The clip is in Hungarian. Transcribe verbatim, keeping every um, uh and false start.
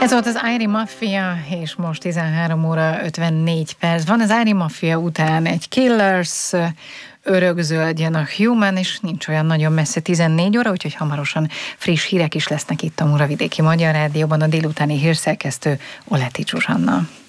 Ez volt az Airy Mafia, és most tizenhárom óra ötvennégy perc van. Az Airy Mafia után egy Killers, örökzöld jön a Human, és nincs olyan nagyon messze tizennégy óra, úgyhogy hamarosan friss hírek is lesznek itt a Muravidéki Magyar Rádióban, a délutáni hírszerkesztő Oleti Zsuzsanna.